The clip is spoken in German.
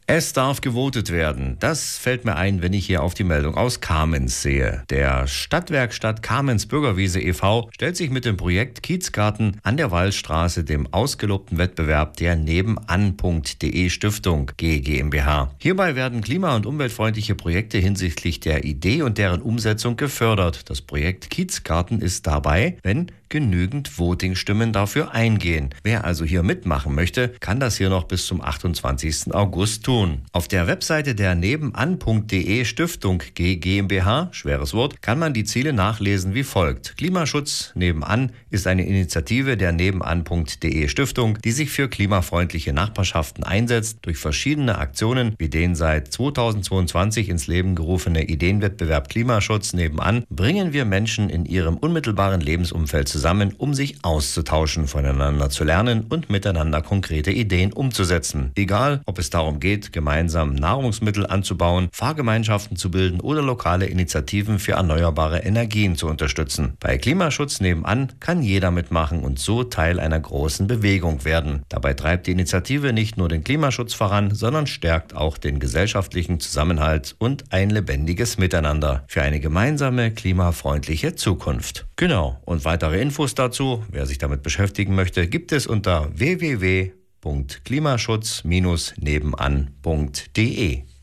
Es darf gewotet werden. Das fällt mir ein, wenn ich hier auf die Meldung aus Kamenz sehe. Der Stadtwerkstatt Kamenz Bürgerwiese e.V. stellt sich mit dem Projekt Kiezgarten an der Wallstraße dem ausgelobten Wettbewerb der Nebenan.de Stiftung GmbH. Hierbei werden klima- und umweltfreundliche Projekte hinsichtlich der Idee und deren Umsetzung gefördert. Das Projekt Kiezgarten ist dabei, wenn genügend Voting-Stimmen dafür eingehen. Wer also hier mitmachen möchte, kann das hier noch bis zum 28. August tun. Auf der Webseite der Nebenan.de Stiftung GmbH, schweres Wort, kann man die Ziele nachlesen wie folgt. Klimaschutz nebenan ist eine Initiative der Nebenan.de Stiftung, die sich für klimafreundliche Nachbarschaften einsetzt. Durch verschiedene Aktionen wie den seit 2022 ins Leben gerufene Ideenwettbewerb Klimaschutz nebenan bringen wir Menschen in ihrem unmittelbaren Lebensumfeld zusammen, um sich auszutauschen, voneinander zu lernen und miteinander konkrete Ideen umzusetzen. Egal, ob es darum geht, gemeinsam Nahrungsmittel anzubauen, Fahrgemeinschaften zu bilden oder lokale Initiativen für erneuerbare Energien zu unterstützen. Bei Klimaschutz nebenan kann jeder mitmachen und so Teil einer großen Bewegung werden. Dabei treibt die Initiative nicht nur den Klimaschutz voran, sondern stärkt auch den gesellschaftlichen Zusammenhalt und ein lebendiges Miteinander für eine gemeinsame klimafreundliche Zukunft. Genau, und weitere Infos dazu, wer sich damit beschäftigen möchte, gibt es unter www.klimaschutz-nebenan.de.